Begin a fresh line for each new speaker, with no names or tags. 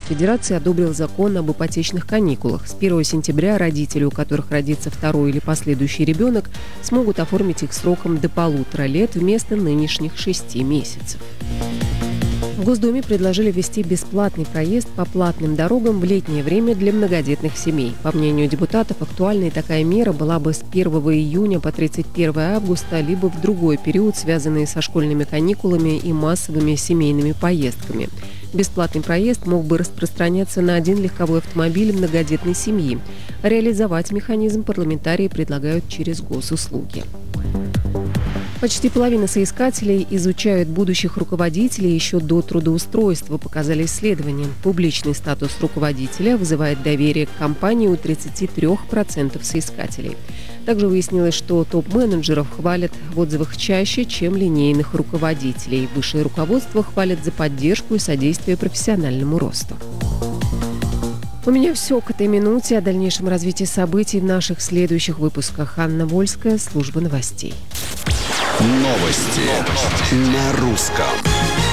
Федерации одобрил закон об ипотечных каникулах. С 1 сентября родители, у которых родится второй или последующий ребенок, смогут оформить их сроком до 1,5 лет вместо нынешних 6 месяцев. В Госдуме предложили ввести бесплатный проезд по платным дорогам в летнее время для многодетных семей. По мнению депутатов, актуальной такая мера была бы с 1 июня по 31 августа, либо в другой период, связанный со школьными каникулами и массовыми семейными поездками. Бесплатный проезд мог бы распространяться на один легковой автомобиль многодетной семьи. Реализовать механизм парламентарии предлагают через госуслуги. Почти половина соискателей изучают будущих руководителей еще до трудоустройства, показали исследования. Публичный статус руководителя вызывает доверие к компании у 33% соискателей. Также выяснилось, что топ-менеджеров хвалят в отзывах чаще, чем линейных руководителей. Высшее руководство хвалят за поддержку и содействие профессиональному росту. У меня все к этой минуте. О дальнейшем развитии событий в наших следующих выпусках. Анна Вольская, служба новостей.
Новости на русском.